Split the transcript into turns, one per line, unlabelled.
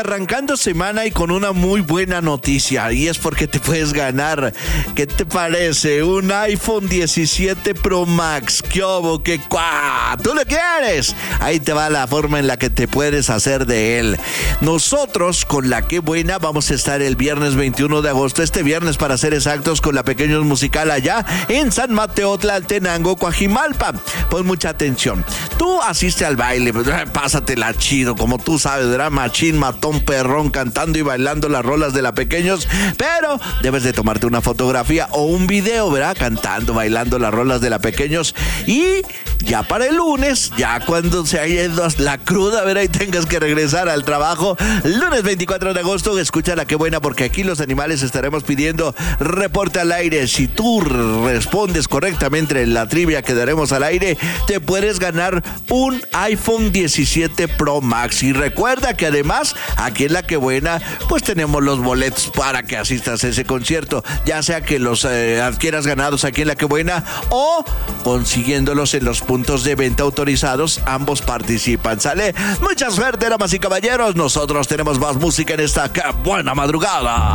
arrancando semana y con una muy buena noticia, y es porque te puedes ganar, ¿qué te parece? Un iPhone 17 Pro Max. ¿Qué obo? ¿Qué cuá? ¿Tú lo quieres? Ahí te va la forma en la que te puedes hacer de él. Nosotros con la Qué Buena vamos a estar el viernes 21 de agosto, este viernes para ser exactos, con la Pequeños Musical allá en San Mateo Tlaltenango, Coajimalpa. Pues mucha atención. Tú asiste al baile, pásatela chido, como tú sabes, ¿verdad? Machín, matón, perrón, cantando y bailando las rolas de la Pequeños, pero debes de tomarte una fotografía o un video, ¿verdad? Cantando, bailando las rolas de la Pequeños, y ya para el lunes, ya cuando se haya ido la cruda, ¿verdad? Y tengas que regresar al trabajo, lunes 24 de agosto, escucha la Qué Buena, porque aquí los animales estaremos pidiendo reporte al aire. Si tú respondes correctamente en la trivia que daremos al aire, te puedes ganar un iPhone 17 Pro Max. Y recuerda que además, aquí en la Qué Buena, pues tenemos los boletos para que asistas a ese concierto, ya sea que los adquieras ganados aquí en la Qué Buena o consiguiéndolos en los puntos de venta autorizados. Ambos participan, ¿sale? Mucha suerte, damas y caballeros. Nosotros tenemos más música en esta Qué Buena madrugada.